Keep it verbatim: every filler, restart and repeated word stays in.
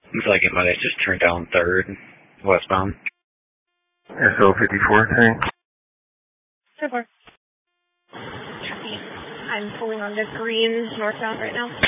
Looks like it might have just turned down third, westbound. S O fifty-four, tank. Super. I'm pulling on the green northbound right now.